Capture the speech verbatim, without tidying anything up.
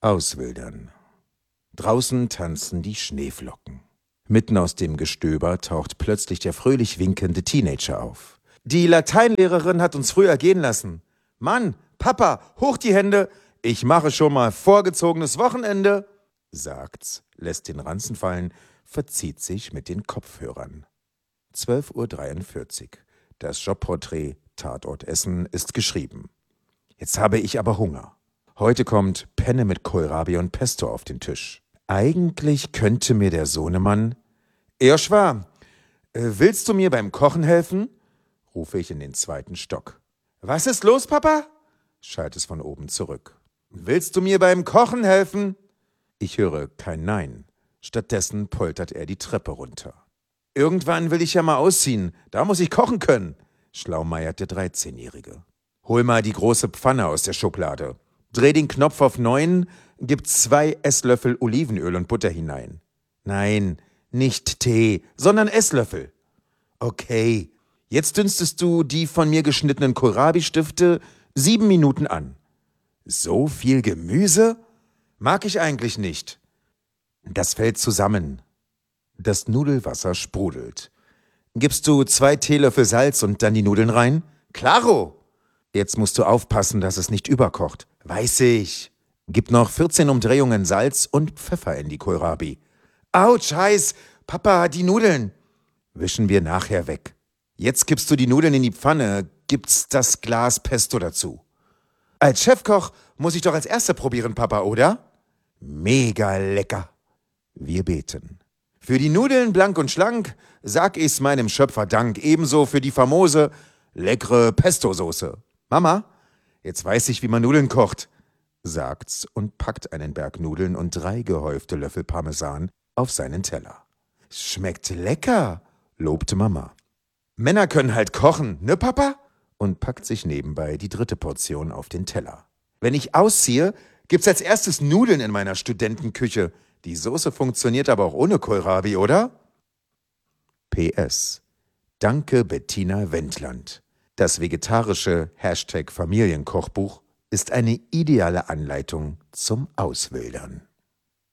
Auswildern. Draußen tanzen die Schneeflocken. Mitten aus dem Gestöber taucht plötzlich der fröhlich winkende Teenager auf. »Die Lateinlehrerin hat uns früher gehen lassen. Mann, Papa, hoch die Hände, ich mache schon mal vorgezogenes Wochenende«, sagt's, lässt den Ranzen fallen, verzieht sich mit den Kopfhörern. zwölf Uhr dreiundvierzig. Das Jobporträt Tatort Essen ist geschrieben. Jetzt habe ich aber Hunger. Heute kommt Penne mit Kohlrabi und Pesto auf den Tisch. Eigentlich könnte mir der Sohnemann... »Joschwa, äh, willst du mir beim Kochen helfen?« rufe ich in den zweiten Stock. »Was ist los, Papa?« schallt es von oben zurück. »Willst du mir beim Kochen helfen?« Ich höre kein Nein. Stattdessen poltert er die Treppe runter. »Irgendwann will ich ja mal ausziehen, da muss ich kochen können«, schlaumeiert der dreizehnjährige. »Hol mal die große Pfanne aus der Schublade. Dreh den Knopf auf neun, gib zwei Esslöffel Olivenöl und Butter hinein. Nein, nicht Tee, sondern Esslöffel. Okay, jetzt dünstest du die von mir geschnittenen Kohlrabi-Stifte sieben Minuten an. So viel Gemüse? Mag ich eigentlich nicht. Das fällt zusammen. Das Nudelwasser sprudelt. Gibst du zwei Teelöffel Salz und dann die Nudeln rein? Klaro! Jetzt musst du aufpassen, dass es nicht überkocht. Weiß ich. Gib noch vierzehn Umdrehungen Salz und Pfeffer in die Kohlrabi. Autsch, heiß! Papa, die Nudeln! Wischen wir nachher weg. Jetzt gibst du die Nudeln in die Pfanne, gibst das Glas Pesto dazu. Als Chefkoch muss ich doch als Erster probieren, Papa, oder? Mega lecker. Wir beten. Für die Nudeln blank und schlank sag ich's meinem Schöpfer Dank, ebenso für die famose, leckere Pesto-Soße. Mama, jetzt weiß ich, wie man Nudeln kocht, sagt's und packt einen Berg Nudeln und drei gehäufte Löffel Parmesan auf seinen Teller. Schmeckt lecker, lobte Mama. Männer können halt kochen, ne Papa? Und packt sich nebenbei die dritte Portion auf den Teller. Wenn ich ausziehe, gibt's als erstes Nudeln in meiner Studentenküche. Die Soße funktioniert aber auch ohne Kohlrabi, oder? P S. Danke Bettina Wendland. Das vegetarische Hashtag Familienkochbuch ist eine ideale Anleitung zum Auswildern.